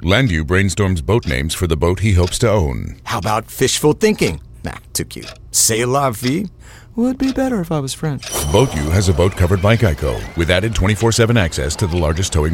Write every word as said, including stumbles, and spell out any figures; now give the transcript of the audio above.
Landu brainstorms boat names for the boat he hopes to own. How about fishful thinking? Nah, too cute. C'est la vie? Would be better if I was French. BoatU has a boat covered by Geico with added twenty-four seven access to the largest towing